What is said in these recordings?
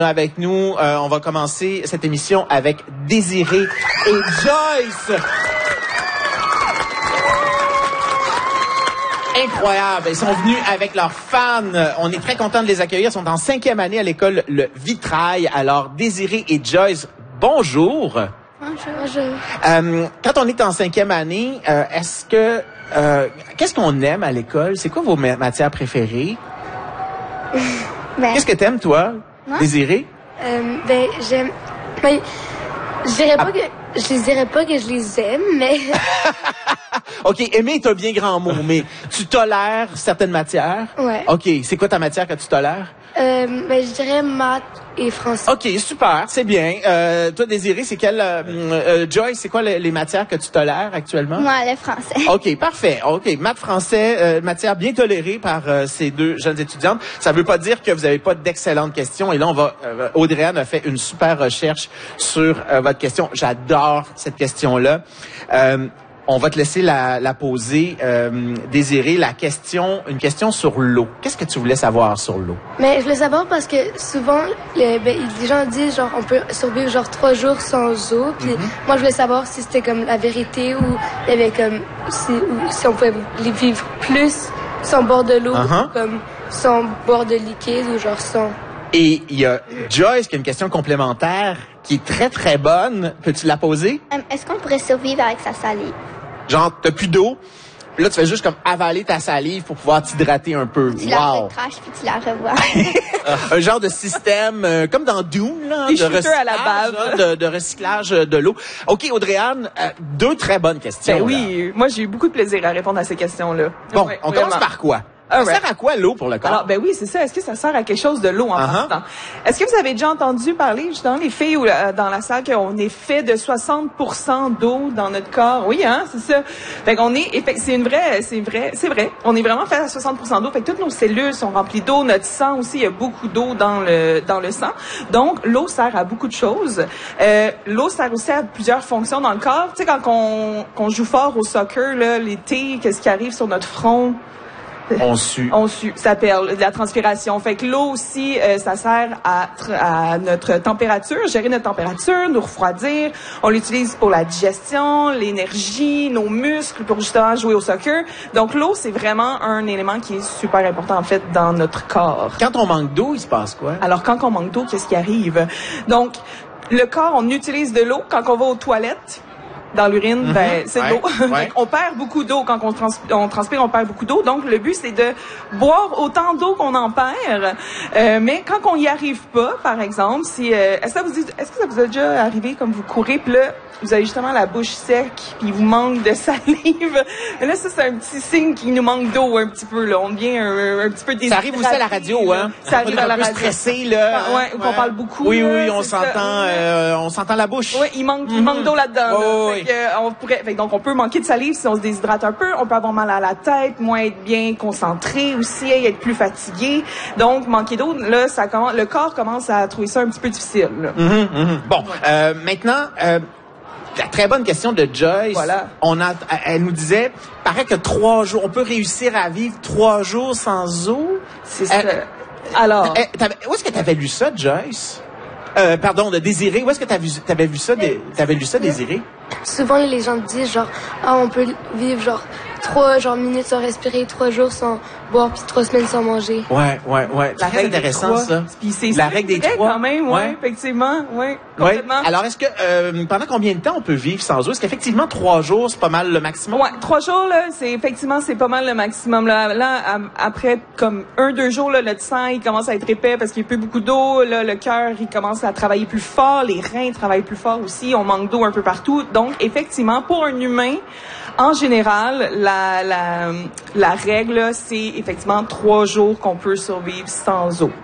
Avec nous, on va commencer cette émission avec Désiré et Joyce. Incroyable. Ils sont venus avec leurs fans. On est très contents de les accueillir. Ils sont en 5e année à l'école Le Vitrail. Alors, Désiré et Joyce, bonjour. Bonjour. Quand on est en 5e année, est-ce que qu'est-ce qu'on aime à l'école? C'est quoi vos matières préférées? Qu'est-ce que t'aimes, toi, Désiré? J'aime. Je dirais pas que je les aime, mais. OK, aimer est un bien grand mot, mais tu tolères certaines matières? Ouais. OK, c'est quoi ta matière que tu tolères? Je dirais maths et français. OK, super, c'est bien. Toi, Désiré, c'est quelle... Joyce, c'est quoi les matières que tu tolères actuellement? Moi, le français. OK, parfait. OK, maths, français, matière bien tolérée par ces deux jeunes étudiantes. Ça veut pas dire que vous avez pas d'excellentes questions. Et là, on va... Audrey-Anne a fait une super recherche sur votre question. J'adore cette question-là. On va te laisser la poser, Désiré, une question sur l'eau. Qu'est-ce que tu voulais savoir sur l'eau? Mais je voulais savoir parce que souvent, les gens disent genre on peut survivre genre 3 jours sans eau. Puis moi, je voulais savoir si c'était comme la vérité ou il y avait comme si on pouvait les vivre plus sans boire de l'eau, comme sans boire de liquide ou genre sans. Et il y a Joyce qui a une question complémentaire qui est très, très bonne. Peux-tu la poser? Est-ce qu'on pourrait survivre avec sa salive? Genre, t'as plus d'eau, puis là, tu fais juste comme avaler ta salive pour pouvoir t'hydrater un peu. Tu la recraches puis tu la revois. Un genre de système, comme dans Dune, là, des de recyclage, à la bave. de recyclage de l'eau. OK, Audrey-Anne, 2 très bonnes questions. Ben oui, moi, j'ai eu beaucoup de plaisir à répondre à ces questions-là. Bon, ouais, on vraiment. commence par quoi? Ça sert à quoi l'eau pour le corps? Alors, ben oui, c'est ça. Est-ce que ça sert à quelque chose de l'eau en partant? Est-ce que vous avez déjà entendu parler, justement, les filles ou dans la salle, qu'on est fait de 60% d'eau dans notre corps? Oui, hein, c'est ça. Fait qu'on est, c'est vrai. On est vraiment fait à 60% d'eau. Fait que toutes nos cellules sont remplies d'eau. Notre sang aussi, il y a beaucoup d'eau dans le sang. Donc, l'eau sert à beaucoup de choses. L'eau sert aussi à plusieurs fonctions dans le corps. Tu sais, quand on joue fort au soccer, là, l'été, qu'est-ce qui arrive sur notre front? On sue. Ça perd de la transpiration. Fait que l'eau aussi, ça sert à notre température, gérer notre température, nous refroidir. On l'utilise pour la digestion, l'énergie, nos muscles, pour justement jouer au soccer. Donc l'eau, c'est vraiment un élément qui est super important en fait dans notre corps. Quand on manque d'eau, il se passe quoi? Alors quand on manque d'eau, qu'est-ce qui arrive? Donc le corps, on utilise de l'eau quand on va aux toilettes. Dans l'urine, c'est de l'eau. On perd beaucoup d'eau quand on transpire, on perd beaucoup d'eau. Donc, le but, c'est de boire autant d'eau qu'on en perd. Mais quand on y arrive pas, par exemple, est-ce que ça vous a déjà arrivé comme vous courez, puis là, vous avez justement la bouche sec, puis il vous manque de salive. Mais là, ça, c'est un petit signe qu'il nous manque d'eau un petit peu, là. On devient un petit peu déshydraté. Ça arrive aussi à la radio, hein? Ça arrive à la radio. Stressé, là. Ouais, qu'on parle beaucoup. Oui, là, on s'entend la bouche. Oui, il manque d'eau là-dedans. Donc, on peut manquer de salive si on se déshydrate un peu. On peut avoir mal à la tête, moins être bien concentré aussi, être plus fatigué. Donc, manquer d'eau, là, le corps commence à trouver ça un petit peu difficile. Bon, maintenant... la très bonne question de Joyce. Voilà. Elle nous disait, paraît que 3 jours, on peut réussir à vivre 3 jours sans eau. C'est ça. Alors. Où est-ce que tu avais lu ça, Joyce? Pardon, de Désiré. Où est-ce que t'avais lu ça, Désiré? Souvent, les gens disent genre, on peut vivre genre 3 minutes sans respirer, 3 jours sans boire, puis 3 semaines sans manger. Ouais. La Très intéressant, ça. Puis c'est la règle des 3. Quand même, effectivement, complètement. Ouais. Alors, est-ce que, pendant combien de temps on peut vivre sans eau? Est-ce qu'effectivement, 3 jours, c'est pas mal le maximum? Ouais, 3 jours, là, c'est pas mal le maximum, là. Après, comme 1-2 jours, là, notre sang, il commence à être épais parce qu'il y a plus beaucoup d'eau, là, le cœur, il commence à travailler plus fort, les reins travaillent plus fort aussi, on manque d'eau un peu partout. Donc, effectivement, pour un humain, en général, la règle, c'est effectivement 3 jours qu'on peut survivre sans eau.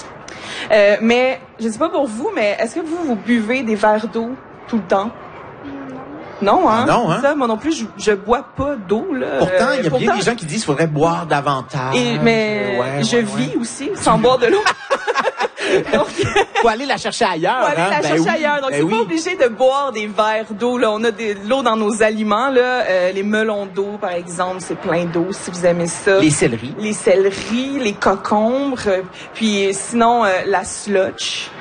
Mais, je sais pas pour vous, mais est-ce que vous buvez des verres d'eau tout le temps? Non, hein? Non, hein? Ça, moi non plus, je bois pas d'eau, là. Pourtant, il y a bien des gens qui disent qu'il faudrait boire davantage. Mais je vis aussi sans boire de l'eau. Donc, faut aller la chercher ailleurs. Faut aller la chercher ailleurs. Donc, c'est pas obligé de boire des verres d'eau, là. On a de l'eau dans nos aliments, là. Les melons d'eau, par exemple, c'est plein d'eau, si vous aimez ça. Les céleris. Les céleris, les cocombres. Puis, sinon, la slush.